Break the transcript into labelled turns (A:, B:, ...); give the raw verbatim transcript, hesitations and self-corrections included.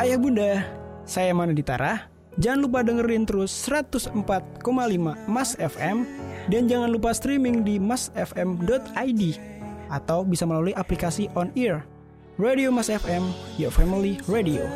A: Ayah bunda, saya Manu Ditara. Jangan lupa dengerin terus seratus empat koma lima Mas F M. Dan jangan lupa streaming di mas f m dot i d atau bisa melalui aplikasi On Ear. Radio Mas F M, your family radio.